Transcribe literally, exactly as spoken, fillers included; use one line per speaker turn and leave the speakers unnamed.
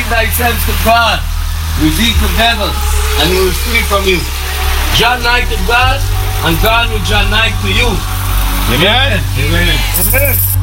thyself to God, resist the devil, and he will flee from you. Draw nigh to God, and God will draw nigh to you.
Amen.
Amen. Amen.